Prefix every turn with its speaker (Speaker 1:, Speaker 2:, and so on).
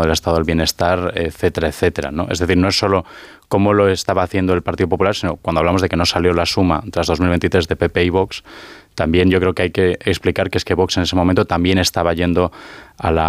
Speaker 1: reforma del Estado del Bienestar, etcétera, etcétera, ¿no? Es decir, no es solo cómo lo estaba haciendo el Partido Popular, sino cuando hablamos de que no salió la suma tras 2023 de PP y Vox, también yo creo que hay que explicar que es que Vox en ese momento también estaba yendo a